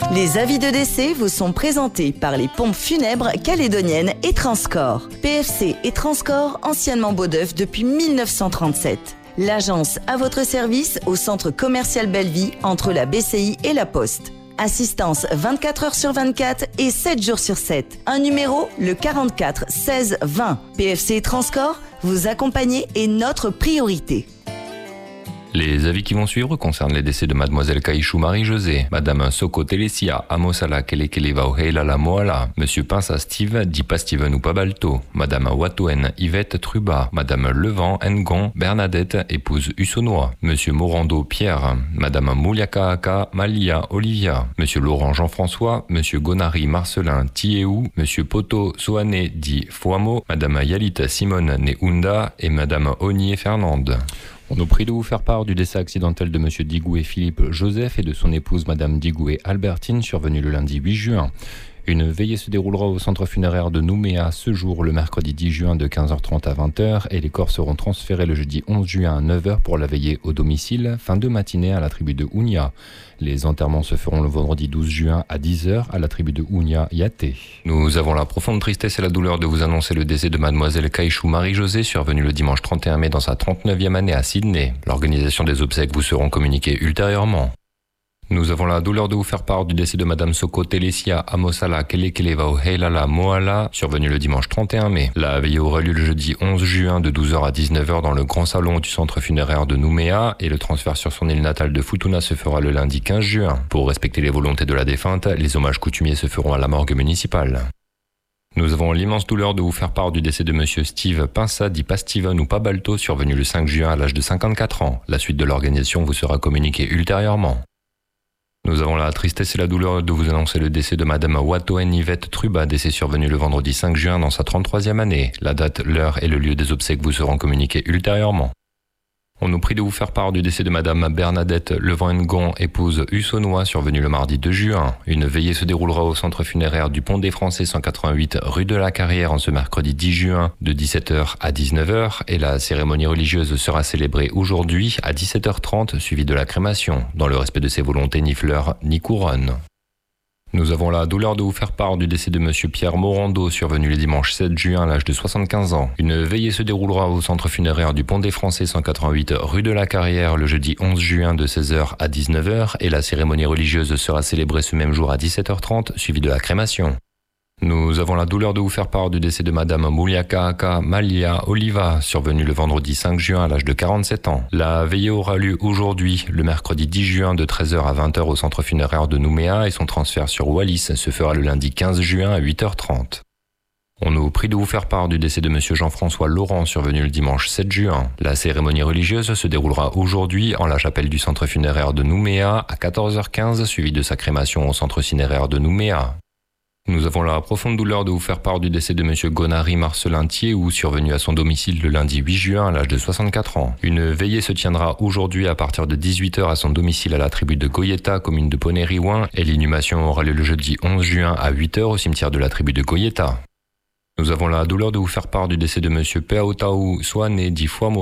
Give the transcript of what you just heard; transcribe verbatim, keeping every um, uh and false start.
Les avis de décès vous sont présentés par les pompes funèbres calédoniennes et Transcorps. P F C et Transcorps, anciennement Beaudeuf depuis mille neuf cent trente-sept. L'agence à votre service au centre commercial Belleville entre la B C I et la Poste. Assistance vingt-quatre heures sur vingt-quatre et sept jours sur sept. Un numéro, le quarante-quatre seize vingt. P F C et Transcorps, vous accompagner est notre priorité. Les avis qui vont suivre concernent les décès de Mademoiselle Caïchou Marie-Josée, Madame Soko Telesia, Amosala Kelekeleva Oheilala Moala, Monsieur Pinsa Steve, Dipa Steven Upabalto, Madame Watoen Yvette Truba, Madame Levent Ngon Bernadette, épouse Ussonois, Monsieur Morando Pierre, Madame Mouliakaaka Malia Olivia, Monsieur Laurent Jean-François, Monsieur Gonari Marcelin Tiéou, Monsieur Poto Soane Di Fouamo, Madame Yalita Simone Neunda et Madame Onier Fernande. On nous prie de vous faire part du décès accidentel de Monsieur Digoué Philippe Joseph et de son épouse Madame Digoué Albertine, survenue le lundi huit juin. Une veillée se déroulera au centre funéraire de Nouméa ce jour, le mercredi dix juin de quinze heures trente à vingt heures, et les corps seront transférés le jeudi onze juin à neuf heures pour la veillée au domicile, fin de matinée à la tribu de Ounia. Les enterrements se feront le vendredi douze juin à dix heures à la tribu de Ounia Yaté. Nous avons la profonde tristesse et la douleur de vous annoncer le décès de Mademoiselle Caïchou Marie-Josée, survenue le dimanche trente et un mai dans sa trente-neuvième année à Sydney. L'organisation des obsèques vous seront communiquées ultérieurement. Nous avons la douleur de vous faire part du décès de Madame Soko Telesia Amosala Kelekeleva Oheilala Moala, survenue le dimanche trente et un mai. La veillée aura lieu le jeudi onze juin de douze heures à dix-neuf heures dans le grand salon du centre funéraire de Nouméa et le transfert sur son île natale de Futuna se fera le lundi quinze juin. Pour respecter les volontés de la défunte, les hommages coutumiers se feront à la morgue municipale. Nous avons l'immense douleur de vous faire part du décès de Monsieur Steve Pinsa Dipa Steven Upabalto, survenu le cinq juin à l'âge de cinquante-quatre ans. La suite de l'organisation vous sera communiquée ultérieurement. Nous avons la tristesse et la douleur de vous annoncer le décès de Madame Watoen Yvette Truba, décès survenu le vendredi cinq juin dans sa trente-troisième année. La date, l'heure et le lieu des obsèques vous seront communiqués ultérieurement. On nous prie de vous faire part du décès de Madame Bernadette Levent-Ngon, épouse Ussonois, survenue le mardi deux juin. Une veillée se déroulera au centre funéraire du Pont des Français cent quatre-vingt-huit rue de la Carrière en ce mercredi dix juin de dix-sept heures à dix-neuf heures et la cérémonie religieuse sera célébrée aujourd'hui à dix-sept heures trente suivie de la crémation, dans le respect de ses volontés ni fleurs ni couronne. Nous avons la douleur de vous faire part du décès de Monsieur Pierre Morando, survenu le dimanche sept juin à l'âge de soixante-quinze ans. Une veillée se déroulera au centre funéraire du Pont des Français cent quatre-vingt-huit rue de la Carrière le jeudi onze juin de seize heures à dix-neuf heures et la cérémonie religieuse sera célébrée ce même jour à dix-sept heures trente, suivie de la crémation. Nous avons la douleur de vous faire part du décès de Madame Mouliakaaka Malia Oliva, survenue le vendredi cinq juin à l'âge de quarante-sept ans. La veillée aura lieu aujourd'hui, le mercredi dix juin de treize heures à vingt heures au centre funéraire de Nouméa et son transfert sur Wallis se fera le lundi quinze juin à huit heures trente. On nous prie de vous faire part du décès de Monsieur Jean-François Laurent, survenu le dimanche sept juin. La cérémonie religieuse se déroulera aujourd'hui en la chapelle du centre funéraire de Nouméa à quatorze heures quinze, suivie de sa crémation au centre cinéraire de Nouméa. Nous avons la profonde douleur de vous faire part du décès de Monsieur Gonari Marcelin Tiéou, survenu à son domicile le lundi huit juin à l'âge de soixante-quatre ans. Une veillée se tiendra aujourd'hui à partir de dix-huit heures à son domicile à la tribu de Goyeta, commune de Ponériouin, et l'inhumation aura lieu le jeudi onze juin à huit heures au cimetière de la tribu de Goyeta. Nous avons la douleur de vous faire part du décès de Monsieur Peaotao Soane Di Fouamo,